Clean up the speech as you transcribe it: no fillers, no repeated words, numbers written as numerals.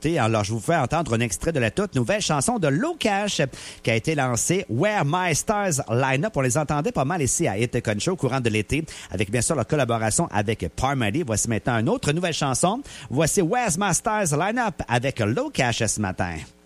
côté. Alors, je vous fais entendre un extrait de la toute nouvelle chanson de Locash qui a été lancée, Where My Stars Line Up. On les entendait pas mal ici à Hit Country au courant de l'été, avec bien sûr leur collaboration avec Parmady. Voici maintenant une autre nouvelle chanson. Voici Where's My Stars Line Up avec Locash ce matin.